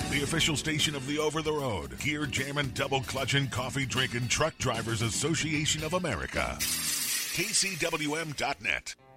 the official station of the over-the-road, gear jamming, double clutching, coffee drinking Truck Drivers Association of America. KCWM.net.